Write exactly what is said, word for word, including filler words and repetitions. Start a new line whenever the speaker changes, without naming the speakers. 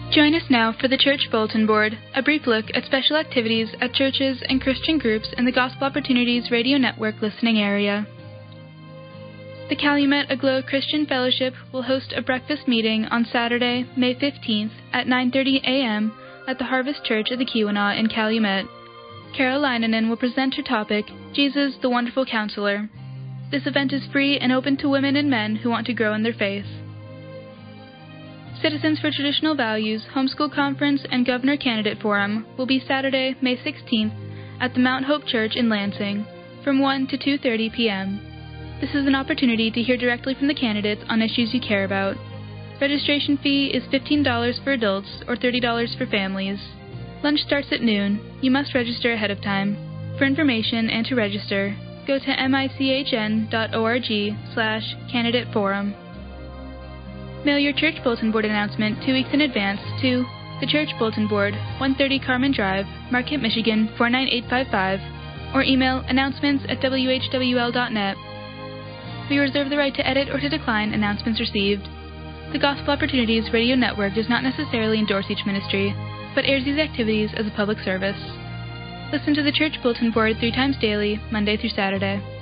Join us now for the Church Bulletin Board, a brief look at special activities at churches and Christian groups in the Gospel Opportunities Radio Network listening area. The Calumet Aglow Christian Fellowship will host a breakfast meeting on Saturday, May fifteenth at nine thirty a.m. at the Harvest Church of the Keweenaw in Calumet. Carol Leinanen will present her topic, Jesus, the Wonderful Counselor. This event is free and open to women and men who want to grow in their faith. Citizens for Traditional Values Homeschool Conference and Governor Candidate Forum will be Saturday, May sixteenth at the Mount Hope Church in Lansing from one to two thirty p.m. This is an opportunity to hear directly from the candidates on issues you care about. Registration fee is fifteen dollars for adults or thirty dollars for families. Lunch starts at noon. You must register ahead of time. For information and to register, go to michn dot org slash candidate forum. Mail your Church Bulletin Board announcement two weeks in advance to the Church Bulletin Board, one thirty Carmen Drive, Marquette, Michigan four nine eight five five, or email announcements at w h w l dot net. We reserve the right to edit or to decline announcements received. The Gospel Opportunities Radio Network does not necessarily endorse each ministry, but airs these activities as a public service. Listen to the Church Bulletin Board three times daily, Monday through Saturday.